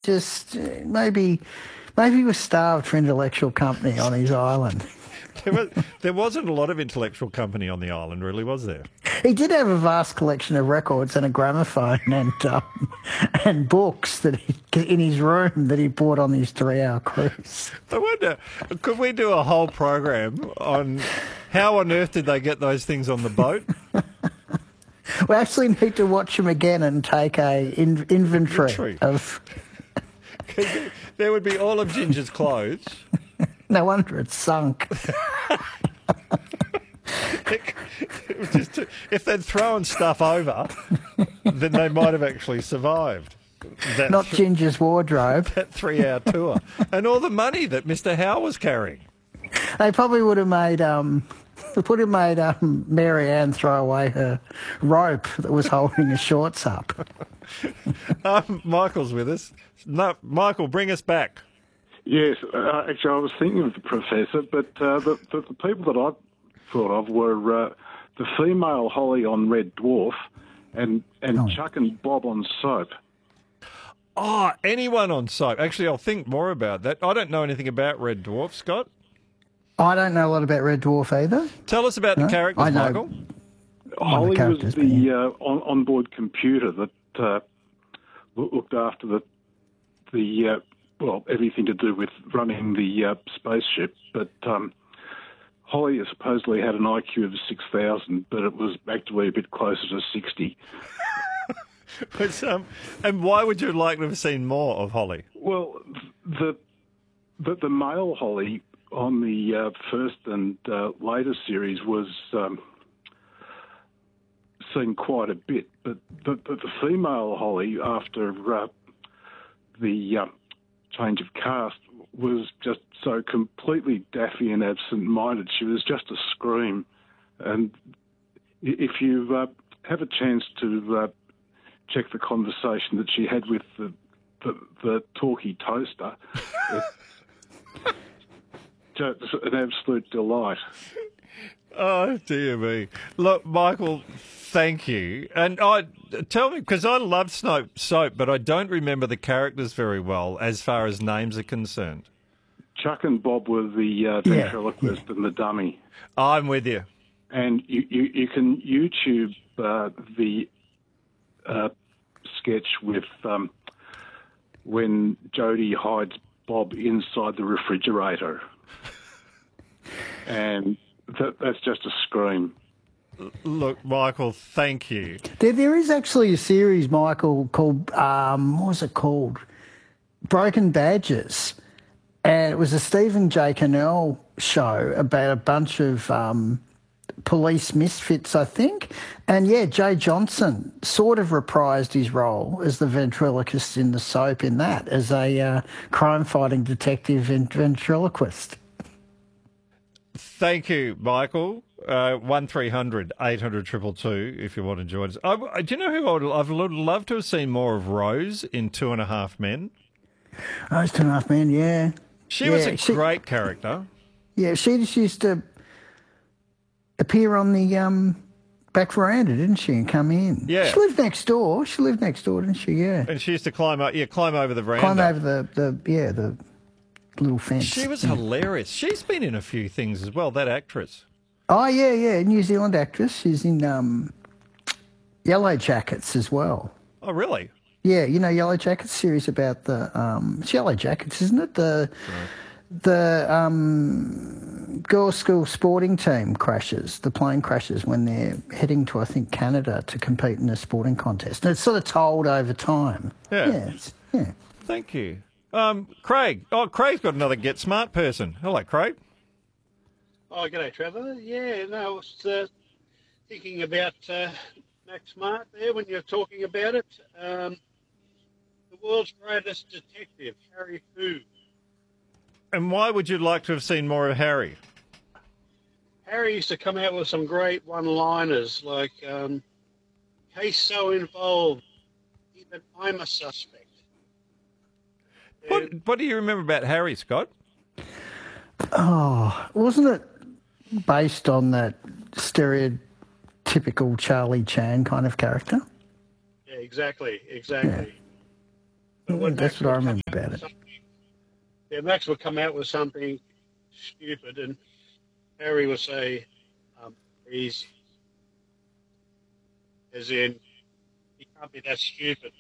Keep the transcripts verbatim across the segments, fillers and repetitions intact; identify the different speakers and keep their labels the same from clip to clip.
Speaker 1: just uh, maybe, maybe he was starved for intellectual company on his island.
Speaker 2: There, was, there wasn't a lot of intellectual company on the island, really, was there?
Speaker 1: He did have a vast collection of records and a gramophone and um, and books that he, in his room that he bought on his three-hour cruise.
Speaker 2: I wonder, could we do a whole program on how on earth did they get those things on the boat?
Speaker 1: We actually need to watch him again and take a in, inventory,
Speaker 2: Inventory.
Speaker 1: of.
Speaker 2: There would be all of Ginger's clothes.
Speaker 1: No wonder it's sunk.
Speaker 2: It was just, if they'd thrown stuff over, then they might have actually survived. That
Speaker 1: Not
Speaker 2: th-
Speaker 1: Ginger's wardrobe.
Speaker 2: that three-hour tour. And all the money that Mister Howe was carrying.
Speaker 1: They probably would have made um, they would have made um, Mary Ann throw away her rope that was holding her shorts up.
Speaker 2: Um, Michael's with us. No, Michael, bring us back.
Speaker 3: Yes, uh, actually, I was thinking of the Professor, but uh, the, the, the people that I thought of were uh, the female Holly on Red Dwarf and, and
Speaker 1: Oh.
Speaker 3: Chuck and Bob on Soap.
Speaker 2: Oh, anyone on soap. Actually, I'll think more about that. I don't know anything about Red Dwarf, Scott.
Speaker 1: I don't know a lot about Red Dwarf either.
Speaker 2: Tell us about
Speaker 1: No,
Speaker 2: the characters,
Speaker 1: I know.
Speaker 2: Michael.
Speaker 1: One of the
Speaker 3: Holly was
Speaker 1: characters, but
Speaker 3: the
Speaker 1: yeah.
Speaker 3: uh, on, onboard computer that uh, loo- looked after the, the uh, well, everything to do with running the uh, spaceship, but... Um, Holly supposedly had an I Q of six thousand, but it was actually a bit closer to sixty.
Speaker 2: But, um, and why would you like to have seen more of Holly?
Speaker 3: Well, the the, the male Holly on the uh, first and uh, later series was um, seen quite a bit, but the, the, the female Holly, after uh, the uh, change of cast, was just so completely daffy and absent-minded. She was just a scream. And i- if you uh, have a chance to uh, check the conversation that she had with the the, the talkie toaster, it's just an absolute delight.
Speaker 2: Oh, dear me. Look, Michael, thank you. And I tell me, because I love soap, soap, but I don't remember the characters very well as far as names are concerned.
Speaker 3: Chuck and Bob were the uh,
Speaker 1: Yeah,
Speaker 3: ventriloquist and the dummy.
Speaker 2: I'm with you.
Speaker 3: And you, you, you can YouTube uh, the uh, sketch with um, when Jodie hides Bob inside the refrigerator. And that, that's just a scream.
Speaker 2: Look, Michael, thank you.
Speaker 1: There, there is actually a series, Michael, called, um, what was it called? Broken Badges. And it was a Stephen J. Cannell show about a bunch of um, police misfits, I think. And, yeah, Jay Johnson sort of reprised his role as the ventriloquist in the soap in that, as a uh, crime-fighting detective and ventriloquist.
Speaker 2: Thank you, Michael. Uh, one three hundred eight hundred two two two if you want to join us. I, I- do you know who I would, I'd lo- love to have seen more of Rose in Two and a Half Men?
Speaker 1: Rose Two and a Half Men, yeah.
Speaker 2: She
Speaker 1: yeah,
Speaker 2: was a
Speaker 1: she-
Speaker 2: great character.
Speaker 1: Yeah, she just used to appear on the um, back veranda, didn't she, and come in.
Speaker 2: Yeah.
Speaker 1: She lived next door. She lived next door, didn't she? Yeah.
Speaker 2: And she used to climb up, yeah, climb over the veranda.
Speaker 1: Climb over the, the yeah, the little fence.
Speaker 2: She was hilarious. She's been in a few things as well, that actress.
Speaker 1: Oh, yeah, yeah, New Zealand actress. She's in um, Yellow Jackets as well.
Speaker 2: Oh, really?
Speaker 1: Yeah, you know Yellow Jackets series about the um, it's Yellow Jackets, isn't it? The the um, girls' school sporting team crashes, the plane crashes when they're heading to I think Canada to compete in a sporting contest. And it's sort of told over time.
Speaker 2: Yeah.
Speaker 1: Yeah. it's- yeah.
Speaker 2: Thank you. Um, Craig. Oh, Craig's got another Get Smart person. Hello, Craig.
Speaker 4: Oh, g'day, Trevor. Yeah, no, I was uh, thinking about uh, Max Smart there when you're talking about it. Um, the world's greatest detective, Harry Fu.
Speaker 2: And why would you like to have seen more of Harry?
Speaker 4: Harry used to come out with some great one-liners like, um, case so involved, even I'm a suspect.
Speaker 2: What, what do you remember about Harry, Scott?
Speaker 1: Oh, wasn't it based on that stereotypical Charlie Chan kind of character?
Speaker 4: Yeah, exactly, exactly. But when
Speaker 1: That's
Speaker 4: Max
Speaker 1: what I
Speaker 4: would come
Speaker 1: remember
Speaker 4: out
Speaker 1: about
Speaker 4: with
Speaker 1: it.
Speaker 4: something, yeah, Max would come out with something stupid, and Harry would say, um, "He's as in he can't be that stupid."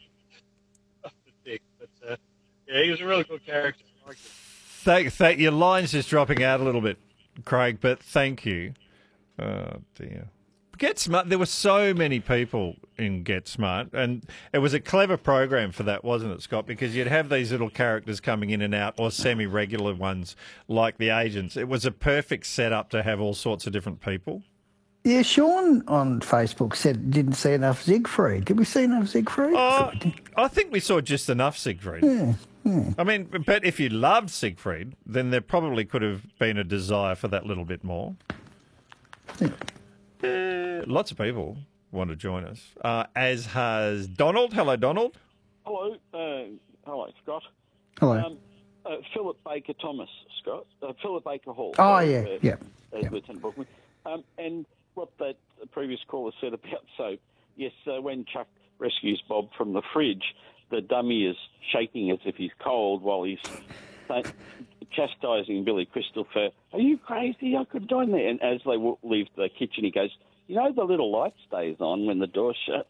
Speaker 4: But uh, yeah, he was a really good character. I liked him.
Speaker 2: Thank, thank, your line's just dropping out a little bit, Craig, but thank you. Oh, dear. Get Smart, there were so many people in Get Smart, and it was a clever program for that, wasn't it, Scott? Because you'd have these little characters coming in and out, or semi-regular ones like the agents. It was a perfect setup to have all sorts of different people.
Speaker 1: Yeah, Sean on Facebook said didn't see enough Siegfried. Did we see enough Siegfried?
Speaker 2: Oh, I think we saw just enough Siegfried.
Speaker 1: Yeah, yeah.
Speaker 2: I mean, but if you loved Siegfried, then there probably could have been a desire for that little bit more.
Speaker 1: Yeah.
Speaker 2: Uh, lots of people want to join us, uh, as has Donald. Hello, Donald.
Speaker 5: Hello, uh, hello, Scott.
Speaker 1: Hello.
Speaker 5: Um, uh, Philip Baker Thomas, Scott. Uh, Philip Baker Hall.
Speaker 1: Oh,
Speaker 5: sorry,
Speaker 1: yeah,
Speaker 5: uh,
Speaker 1: yeah,
Speaker 5: uh,
Speaker 1: yeah.
Speaker 5: Lieutenant Bookman. Um, and what that previous caller said about soap. Yes, uh, when Chuck rescues Bob from the fridge, the dummy is shaking as if he's cold while he's uh, chastising Billy Crystal for, "Are you crazy? I could die in there." And as they w- leave the kitchen, he goes, "You know, the little light stays on when the door's shut."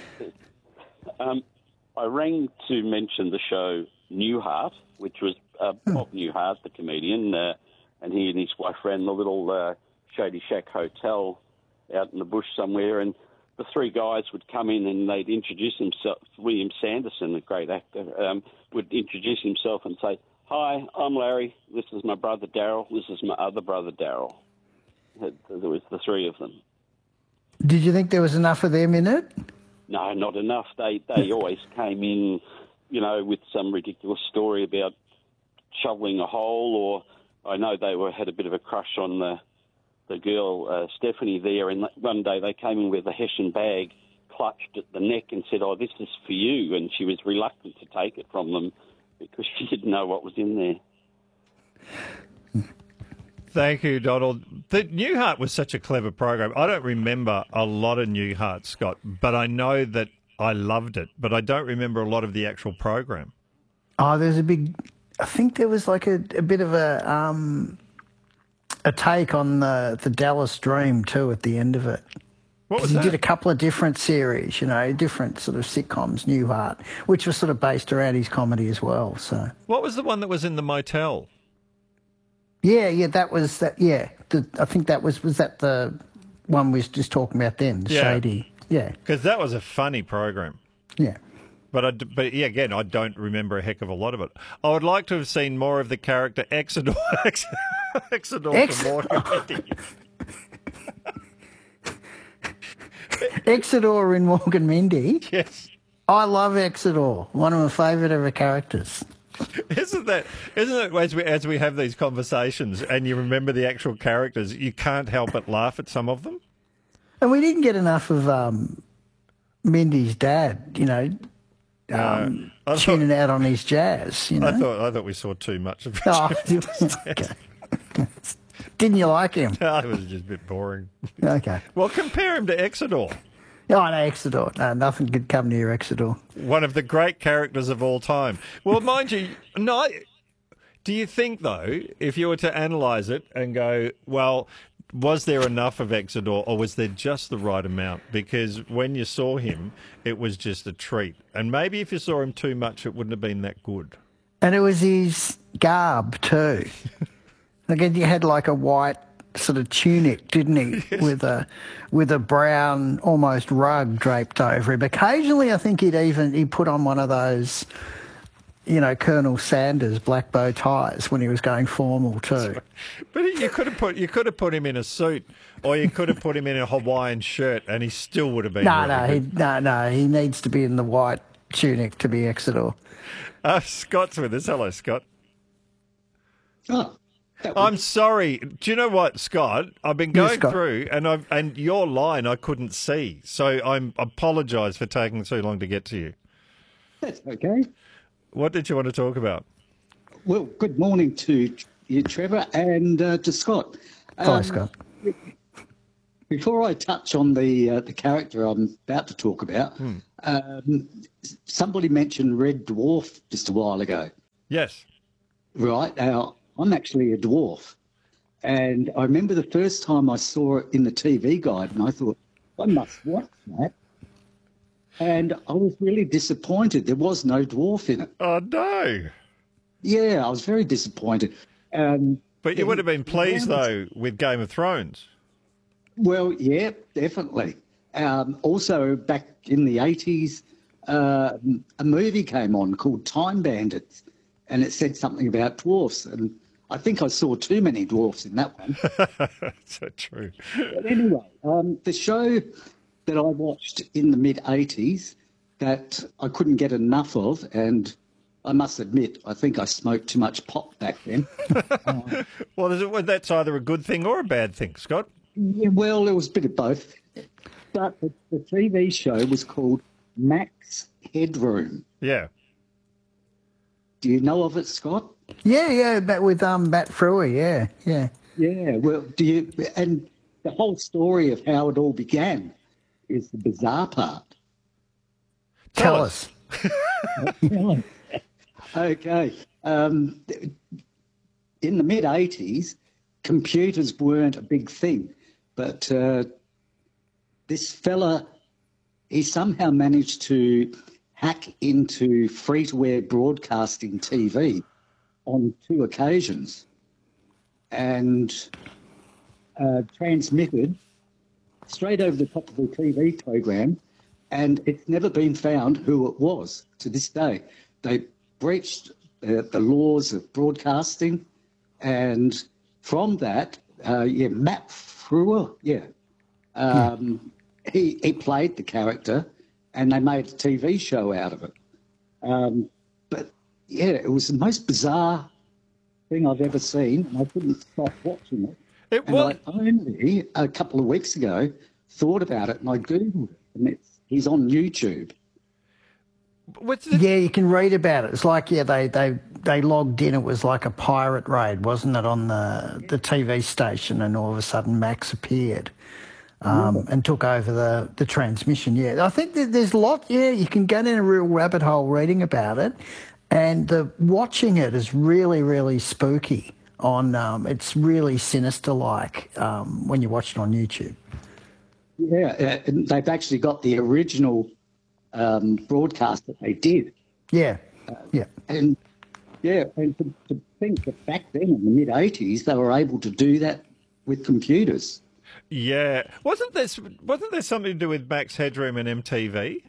Speaker 5: um, I rang to mention the show Newhart, which was uh, Bob Newhart, the comedian, uh, and he and his wife ran the little uh, Shady Shack Hotel out in the bush somewhere, and the three guys would come in and they'd introduce themselves. William Sanderson, a great actor, um, would introduce himself and say, "Hi, I'm Larry. This is my brother Daryl. This is my other brother Daryl." There was the three of them.
Speaker 1: Did you think there was enough of them in it?
Speaker 5: No, not enough. They they always came in, you know, with some ridiculous story about shoveling a hole, or I know they were had a bit of a crush on the the girl uh, Stephanie there, and one day they came in with a Hessian bag, clutched at the neck, and said, "Oh, this is for you," and she was reluctant to take it from them because she didn't know what was in there.
Speaker 2: Thank you, Donald. The Newhart was such a clever program. I don't remember a lot of Newhart, Scott, but I know that I loved it, but I don't remember a lot of the actual program.
Speaker 1: Oh, there's a big. I think there was like a, a bit of a um, a take on the the Dallas Dream too at the end of it.
Speaker 2: What was
Speaker 1: He
Speaker 2: that?
Speaker 1: did a couple of different series, you know, different sort of sitcoms, Newhart, which was sort of based around his comedy as well. So
Speaker 2: What was the one that was in the motel?
Speaker 1: yeah, yeah, that was that. Yeah, the, I think that was was that the one we was just talking about then, the
Speaker 2: Yeah.
Speaker 1: Shady. Yeah,
Speaker 2: Because that was a funny program.
Speaker 1: yeah.
Speaker 2: But, I, d- but yeah, again, I don't remember a heck of a lot of it. I would like to have seen more of the character Exodore, Ex- Exodore
Speaker 1: Ex-
Speaker 2: from Morgan.
Speaker 1: Exodore in Morgan Mindy.
Speaker 2: Yes.
Speaker 1: I love Exodore. One of my favourite ever characters.
Speaker 2: Isn't that, isn't it, as we, as we have these conversations and you remember the actual characters, you can't help but laugh at some of them?
Speaker 1: And we didn't get enough of um, Mindy's dad, you know, um,
Speaker 2: I thought-
Speaker 1: tuning out on his jazz, you know.
Speaker 2: I thought I thought we saw too much of it.
Speaker 1: Oh, okay. Didn't you like him?
Speaker 2: It was just a bit boring.
Speaker 1: Okay.
Speaker 2: Well, compare him to Exodore,
Speaker 1: Oh, no, Exodore. No, nothing could come near Exodore.
Speaker 2: one of the great characters of all time. Well, mind you, no. Do you think though, if you were to analyse it and go, well, was there enough of Exodore, or was there just the right amount? Because when you saw him, it was just a treat, and maybe if you saw him too much, it wouldn't have been that good.
Speaker 1: And it was his garb too. Again, he had like a white sort of tunic, didn't he,
Speaker 2: Yes.
Speaker 1: with a with a brown almost rug draped over him. Occasionally, I think he'd even he put on one of those, you know, Colonel Sanders black bow ties when he was going formal too.
Speaker 2: But you could have put you could have put him in a suit, or you could have put him in a Hawaiian shirt, and he still would have been.
Speaker 1: No,
Speaker 2: really
Speaker 1: no,
Speaker 2: good.
Speaker 1: he, no, no, he needs to be in the white tunic to be Exodore.
Speaker 2: Uh, Scott's with us. Hello, Scott.
Speaker 6: Oh, that
Speaker 2: I'm
Speaker 6: was,
Speaker 2: sorry. Do you know what, Scott? I've been going
Speaker 1: Scott.
Speaker 2: through, and I've and your line I couldn't see, so I apologise for taking so long to get to you.
Speaker 6: that's okay.
Speaker 2: What did you want to talk about?
Speaker 6: Well, good morning to you, Trevor, and uh, to Scott.
Speaker 1: Hi,
Speaker 6: Um,
Speaker 1: Scott.
Speaker 6: Before I touch on the uh, the character I'm about to talk about, Um, somebody mentioned Red Dwarf just a while ago,
Speaker 2: Yes.
Speaker 6: right? Now, I'm actually a dwarf. And I remember the first time I saw it in the T V guide, and I thought, I must watch that. And I was really disappointed. There was no dwarf in it.
Speaker 2: Oh, no.
Speaker 6: Yeah, I was very disappointed. Um,
Speaker 2: But you would have been pleased,
Speaker 6: yeah,
Speaker 2: though, with Game of Thrones.
Speaker 6: Well, yeah, definitely. Um, also, back in the eighties, uh, a movie came on called Time Bandits, and it said something about dwarfs. And I think I saw too many dwarfs in that one.
Speaker 2: So true.
Speaker 6: But anyway, um, the show that I watched in the mid eighties that I couldn't get enough of, and I must admit, I think I smoked too much pot back then.
Speaker 2: Well, is it, well, that's either a good thing or a bad thing, Scott.
Speaker 6: Yeah, well, it was a bit of both. But the, the T V show was called Max Headroom.
Speaker 2: Yeah.
Speaker 6: Do you know of it, Scott?
Speaker 1: Yeah, yeah, but with um, Matt Frewer, yeah, yeah.
Speaker 6: Yeah, well, do you? And the whole story of how it all began is the bizarre part.
Speaker 2: Tell,
Speaker 1: Tell
Speaker 2: us.
Speaker 1: us.
Speaker 6: Okay. Um, in the mid eighties, computers weren't a big thing, but uh, this fella, he somehow managed to hack into free-to-air broadcasting T V on two occasions and uh, transmitted straight over the top of the T V program, and it's never been found who it was to this day. They breached uh, the laws of broadcasting, and from that, uh, yeah, Matt Frewer, yeah, um, he, he played the character, and they made a T V show out of it. Um, but, yeah, it was the most bizarre thing I've ever seen, and I couldn't stop watching it.
Speaker 2: It
Speaker 6: And
Speaker 2: was.
Speaker 6: I only, a couple of weeks ago, thought about it, and I Googled it, and it's, he's on YouTube.
Speaker 2: What's the,
Speaker 1: Yeah, you can read about it. It's like, yeah, they, they, they logged in. It was like a pirate raid, wasn't it, on the, the T V station, and all of a sudden Max appeared um, and took over the, the transmission. Yeah, I think that there's a lot, yeah, you can go down a real rabbit hole reading about it, and the, watching it is really, really spooky. On um, It's really sinister-like um, when you watch it on YouTube.
Speaker 6: Yeah, uh, and they've actually got the original um, broadcast that they did.
Speaker 1: Yeah, yeah.
Speaker 6: And, yeah, and to, to think that back then in the mid-eighties, they were able to do that with computers.
Speaker 2: yeah. Wasn't there, wasn't there something to do with Max Headroom and M T V?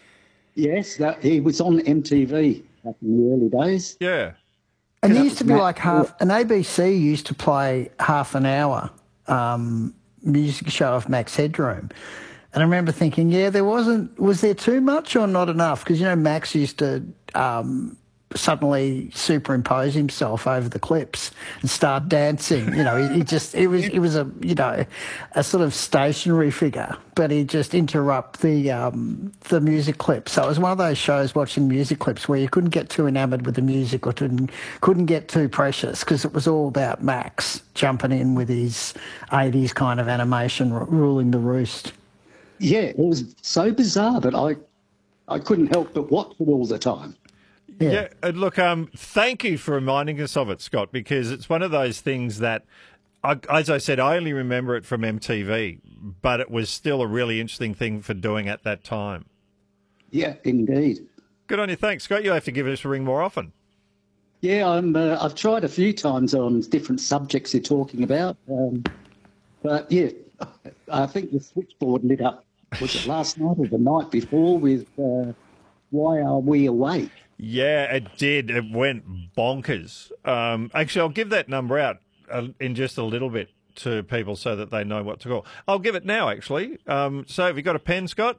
Speaker 6: Yes, that, he was on M T V back in the early days.
Speaker 2: Yeah.
Speaker 1: And there
Speaker 6: that
Speaker 1: used to
Speaker 6: was
Speaker 1: be
Speaker 6: Matt
Speaker 1: like half, an A B C used to play half an hour um, music show of Max Headroom. And I remember thinking, yeah, there wasn't, was there too much or not enough? Because, you know, Max used to um, suddenly superimpose himself over the clips and start dancing. You know, he, he just, it was, it was a, you know, a sort of stationary figure, but he'd just interrupt the, um, the music clips. So it was one of those shows, watching music clips, where you couldn't get too enamoured with the music or couldn't, couldn't get too precious, because it was all about Max jumping in with his eighties kind of animation, r- ruling the roost.
Speaker 6: Yeah, it was so bizarre that I, I couldn't help but watch it all the time.
Speaker 2: Yeah.
Speaker 1: Yeah.
Speaker 2: and look, um, thank you for reminding us of it, Scott, because it's one of those things that, I, as I said, I only remember it from M T V, but it was still a really interesting thing for doing at that time.
Speaker 6: Yeah, indeed.
Speaker 2: Good on you. Thanks, Scott. You'll have to give us a ring more often.
Speaker 6: Yeah, I'm, uh, I've tried a few times on different subjects you're talking about. Um, but, yeah, I think the switchboard lit up, was it last night or the night before, with uh, Why Are We Awake?
Speaker 2: Yeah, it did. It went bonkers. Um, actually, I'll give that number out uh, in just a little bit to people so that they know what to call. I'll give it now, actually. Um, so have you got a pen, Scott?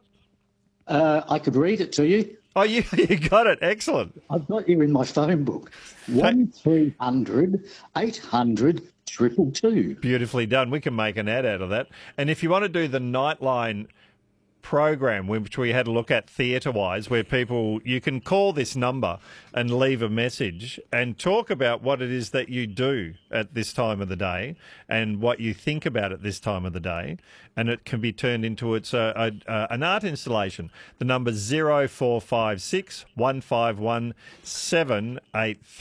Speaker 6: Uh, I could read it to you.
Speaker 2: Oh, you, you got it. Excellent.
Speaker 6: I've got you in my phone book. one three hundred eight hundred triple two.
Speaker 2: Beautifully done. We can make an ad out of that. And if you want to do the Nightline program which we had a look at theatre-wise, where people, you can call this number and leave a message and talk about what it is that you do at this time of the day and what you think about at this time of the day, and it can be turned into its a, a, a, an art installation. The number's zero four five six one five one seven eight three.